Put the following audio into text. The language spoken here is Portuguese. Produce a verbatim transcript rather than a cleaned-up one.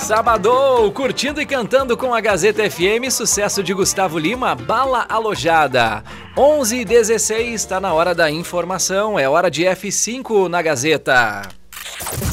Sabadou, curtindo e cantando com a Gazeta F M, sucesso de Gustavo Lima, Bala Alojada. onze e dezesseis, está na hora da informação, é hora de F cinco na Gazeta.